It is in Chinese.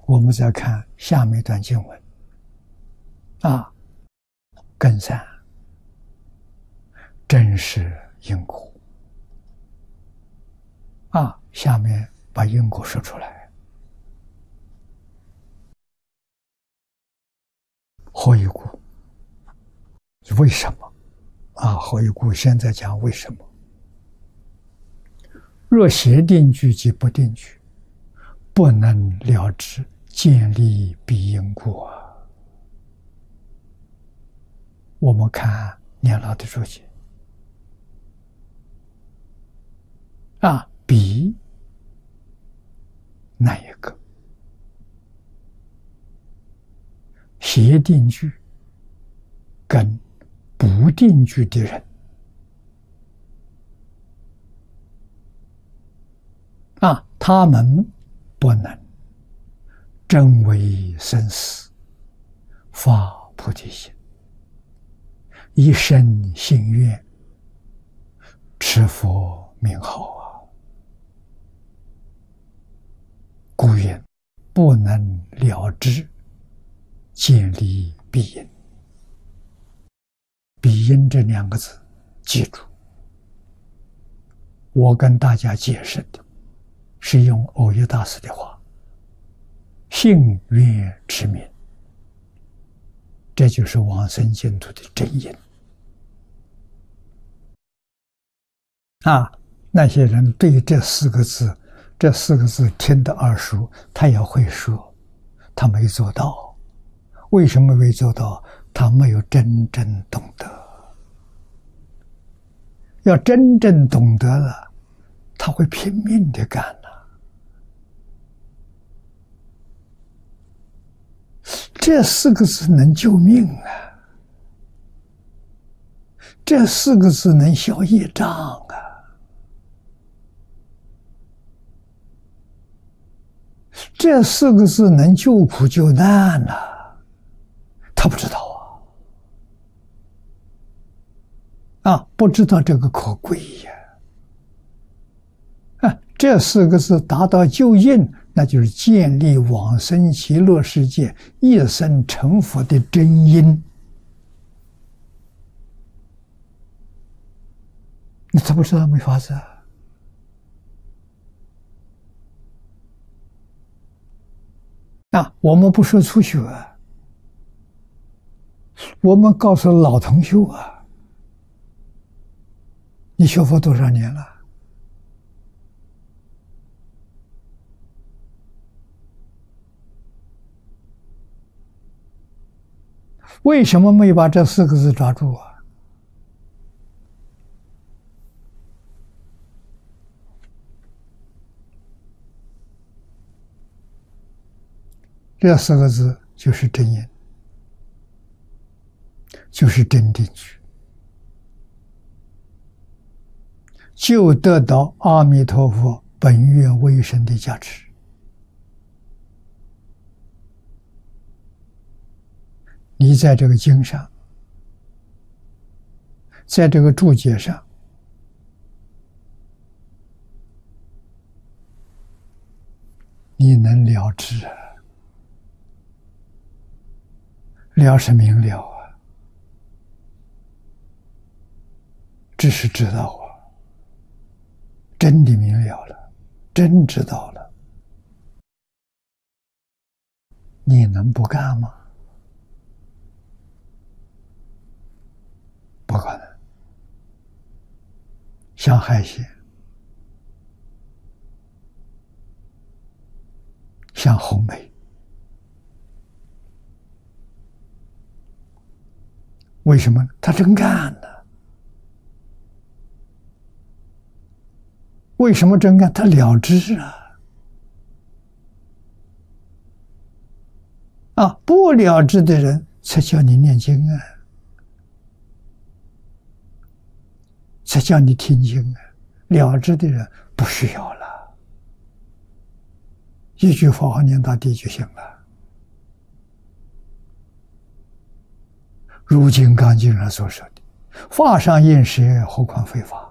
我们再看下面一段经文啊，根三真实因果啊，下面把因果说出来。何以故？为什么啊？何以故？现在讲为什么？若邪定句及不定句，不能了知，见立必因果。我们看年老的注解啊，比哪一个？邪定句跟不定句的人啊，他们不能真为生死，发菩提心，一生信愿，持佛名号啊。故云不能了知，见立必因。必因这两个字记住，我跟大家解释的是用藕益大师的话，信愿持名，这就是往生净土的真因啊。那些人对这四个字听得耳熟，他也会说，他没做到。为什么没做到？他没有真正懂得。要真正懂得了，他会拼命的干了。这四个字能救命啊！这四个字能消业障啊！这四个字能救苦救难啊！他不知道啊，不知道这个可贵呀！啊，这四个字达到救因，那就是建立往生极乐世界一生成佛的真因。你怎么知道没法子啊？我们不说初学啊，我们告诉老同学啊，你学佛多少年了？为什么没把这四个字抓住啊？这四个字就是真因，就是真定句，就得到阿弥陀佛本愿威神的加持。你在这个经上，在这个注解上，你能了知啊？了是明了啊，知是知道啊，真的明了了，真知道了，你能不干吗？不可能。像海鲜，像红梅，为什么？他真干呢？为什么真干？他了知啊！不了知的人才叫你念经啊，才叫你听经啊。了知的人不需要了，一句佛号念到底就行了。如《金刚经》上所说的，法上应舍，何况非法。